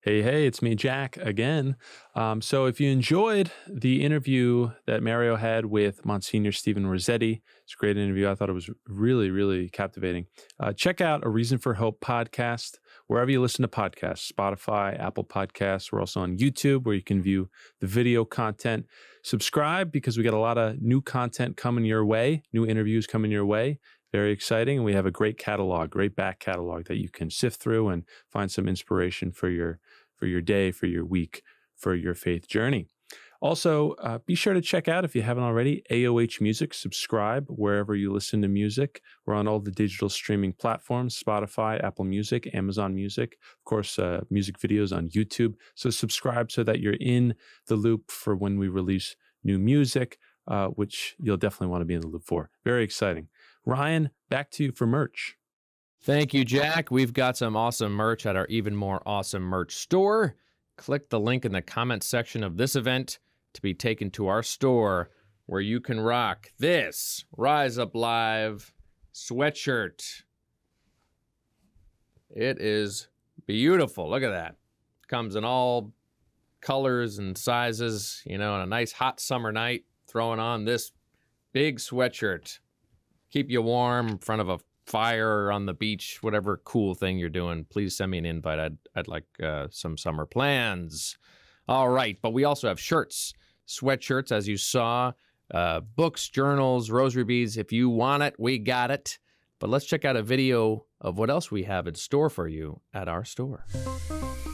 Hey, hey, it's me, Jack, again. So, if you enjoyed the interview that Mario had with Monsignor Stephen Rossetti, it's a great interview. I thought it was really, really captivating. Check out A Reason for Hope podcast, wherever you listen to podcasts, Spotify, Apple Podcasts. We're also on YouTube where you can view the video content. Subscribe because we got a lot of new content coming your way, new interviews coming your way. Very exciting. And we have a great catalog, great back catalog that you can sift through and find some inspiration for your day, for your week, for your faith journey. Also, be sure to check out, if you haven't already, AOH Music. Subscribe wherever you listen to music. We're on all the digital streaming platforms, Spotify, Apple Music, Amazon Music, of course, music videos on YouTube. So subscribe so that you're in the loop for when we release new music, which you'll definitely want to be in the loop for. Very exciting. Ryan, back to you for merch. Thank you, Jack. We've got some awesome merch at our Even More Awesome merch store. Click the link in the comments section of this event to be taken to our store where you can rock this Rise Up Live sweatshirt. It is beautiful. Look at that. Comes in all colors and sizes, on a nice hot summer night, throwing on this big sweatshirt. Keep you warm in front of a fire on the beach, whatever cool thing you're doing. Please send me an invite. I'd like some summer plans. All right, but we also have shirts, sweatshirts, as you saw, books, journals, rosary beads. If you want it, we got it. But let's check out a video of what else we have in store for you at our store.